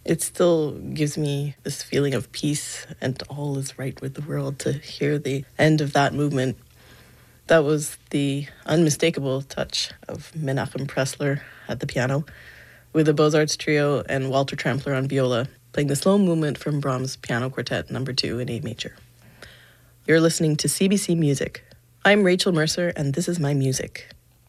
It still gives me this feeling of peace and all is right with the world to hear the end of that movement. That was the unmistakable touch of Menachem Pressler at the piano, with the Beaux-Arts Trio and Walter Trampler on viola, playing the slow movement from Brahms' Piano Quartet No. 2 in A major. You're listening to CBC Music. I'm Rachel Mercer, and this is my music.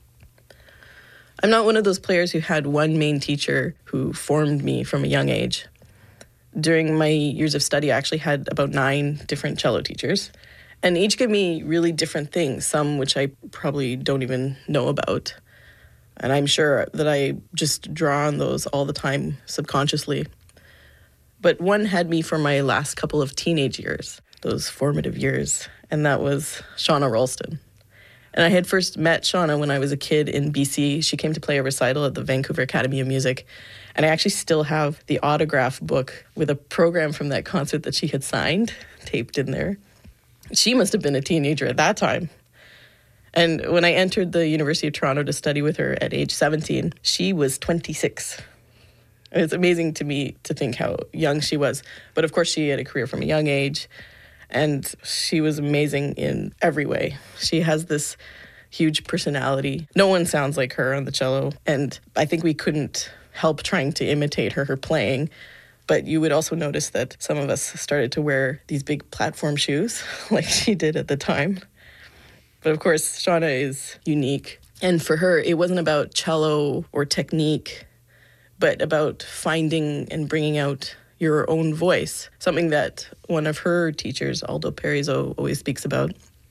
I'm not one of those players who had one main teacher who formed me from a young age. During my years of study, I actually had about 9 different cello teachers, and each gave me really different things, some which I probably don't even know about. And I'm sure that I just draw on those all the time subconsciously. But one had me for my last couple of teenage years, those formative years, and that was Shauna Ralston. And I had first met Shauna when I was a kid in BC. She came to play a recital at the Vancouver Academy of Music. And I actually still have the autograph book with a program from that concert that she had signed, taped in there. She must have been a teenager at that time. And when I entered the University of Toronto to study with her at age 17, she was 26. And it's amazing to me to think how young she was. But of course, she had a career from a young age. And she was amazing in every way. She has this huge personality. No one sounds like her on the cello. And I think we couldn't help trying to imitate her playing. But you would also notice that some of us started to wear these big platform shoes like she did at the time. But of course, Shauna is unique. And for her, it wasn't about cello or technique, but about finding and bringing out your own voice, something that one of her teachers, Aldo Perizo, always speaks about.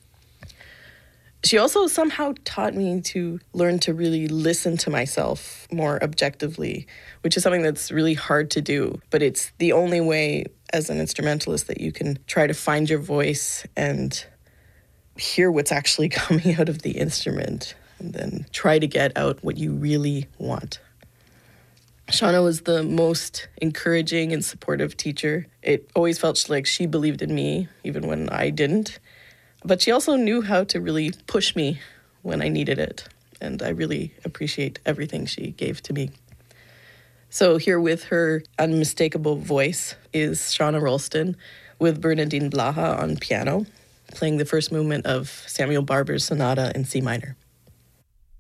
She also somehow taught me to learn to really listen to myself more objectively, which is something that's really hard to do, but it's the only way as an instrumentalist that you can try to find your voice and hear what's actually coming out of the instrument and then try to get out what you really want. Shauna was the most encouraging and supportive teacher. It always felt like she believed in me, even when I didn't. But she also knew how to really push me when I needed it. And I really appreciate everything she gave to me. So here with her unmistakable voice is Shauna Ralston with Bernadine Blaha on piano, playing the first movement of Samuel Barber's Sonata in C minor.